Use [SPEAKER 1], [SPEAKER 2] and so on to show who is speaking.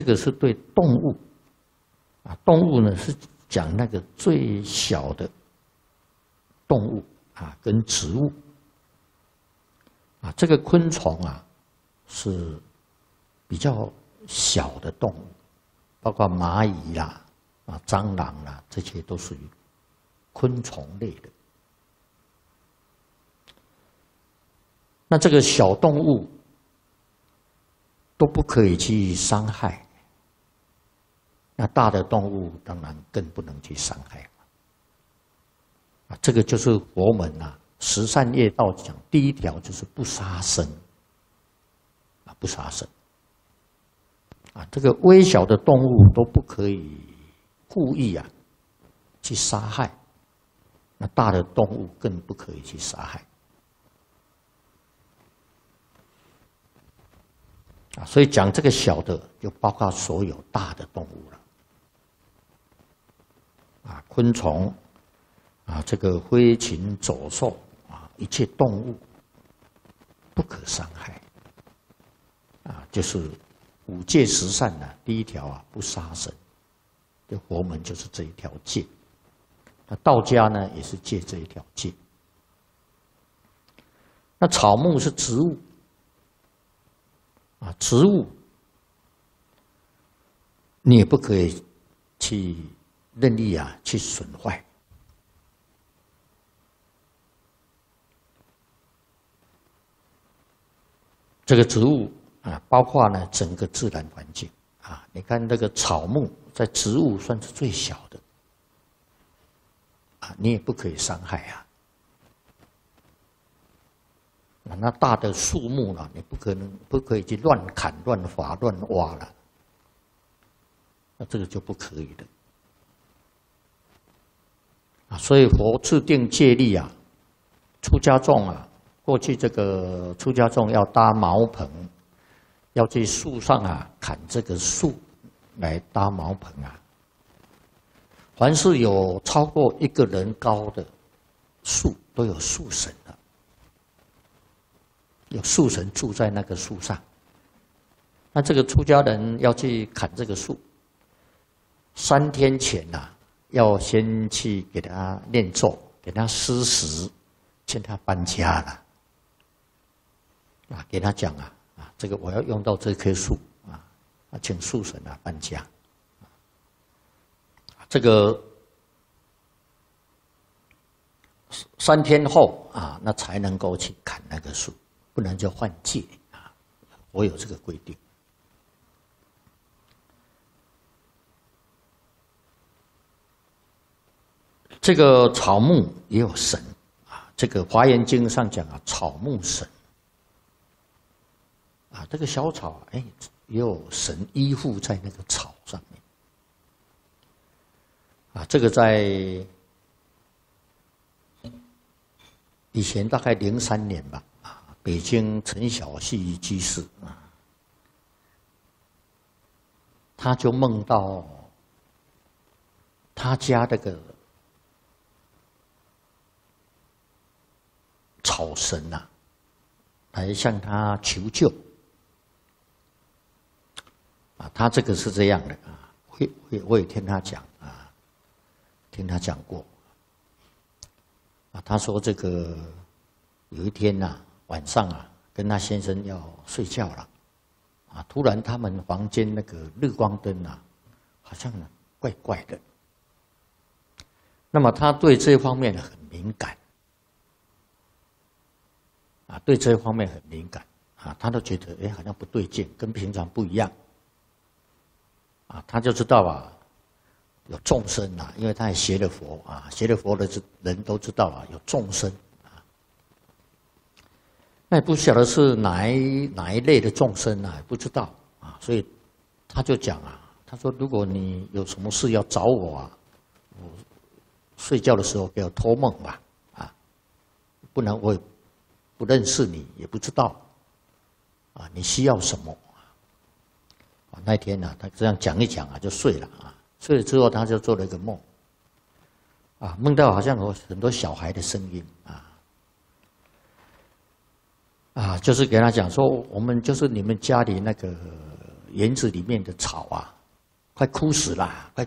[SPEAKER 1] 这个是对动物啊，动物呢是讲那个最小的动物啊，跟植物啊，这个昆虫啊是比较小的动物，包括蚂蚁啦、蟑螂啦，这些都属于昆虫类的。那这个小动物都不可以去伤害，那大的动物当然更不能去伤害啊。这个就是佛门啊，十善业道讲第一条就是不杀生啊，不杀生啊。这个微小的动物都不可以故意啊去杀害，那大的动物更不可以去杀害。啊，所以讲这个小的，就包括所有大的动物了。啊，昆虫，啊，这个飞禽走兽，啊，一切动物不可伤害。啊，就是五戒十善呢，第一条啊，不杀生。这佛门就是这一条戒。那道家呢，也是戒这一条戒。那草木是植物。啊，植物你也不可以去任意啊去损坏。这个植物啊，包括呢整个自然环境啊，你看那个草木在植物算是最小的啊，你也不可以伤害啊。那大的树木呢，你不可以去乱砍、乱伐、乱挖了，那这个就不可以的啊。所以佛制定戒律啊，出家众啊，过去这个出家众要搭茅棚，要去树上啊砍这个树来搭茅棚啊。凡是有超过1个人高的树，都有树神的。有树神住在那个树上，那这个出家人要去砍这个树，3天前呐，要先去给他念咒，给他施食，劝他搬家了，啊，给他讲啊，这个我要用到这棵树啊，请树神啊搬家，这个3天后啊，那才能够去砍那个树。不然就换戒啊！我有这个规定。这个草木也有神啊，这个《华严经》上讲啊，草木神啊，这个小草哎，也有神依附在那个草上面啊。这个在以前大概03年吧。北京陈小旭居士啊，他就梦到他家这个草神呐，来向他求救啊。他这个是这样的啊，我也听他讲啊，听他讲过啊。他说这个有一天呐。晚上啊，跟他先生要睡觉了，啊，突然他们房间那个日光灯啊，好像怪怪的。那么他对这方面很敏感，啊，对这方面很敏感，啊，他都觉得哎，好像不对劲，跟平常不一样，啊，他就知道啊，有众生啊，因为他也学了佛啊，学了佛的人都知道啊，有众生。那也不晓得是哪一类的众生啊，不知道啊，所以他就讲啊，他说如果你有什么事要找我啊，我睡觉的时候不要托梦吧，啊，不然我也不认识你，也不知道啊，你需要什么啊？那天呢，他这样讲一讲啊，就睡了啊，睡了之后他就做了一个梦，啊，梦到好像有很多小孩的声音啊。就是给他讲说，我们就是你们家里那个园子里面的草啊，快枯死了，快